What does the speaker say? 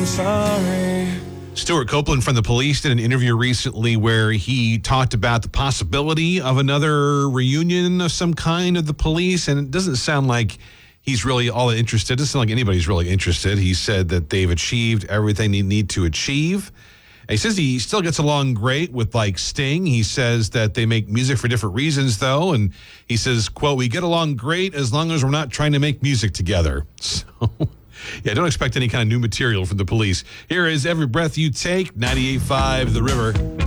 I'm sorry. Stuart Copeland from The Police did an interview recently where he talked about the possibility of another reunion of some kind of The Police, and it doesn't sound like he's really all that interested. It doesn't sound like anybody's really interested. He said that they've achieved everything they need to achieve. And he says he still gets along great with, like, Sting. He says that they make music for different reasons, though, and he says, quote, "We get along great as long as we're not trying to make music together." So... yeah, don't expect any kind of new material from The Police. Here is Every Breath You Take, 98.5 The River.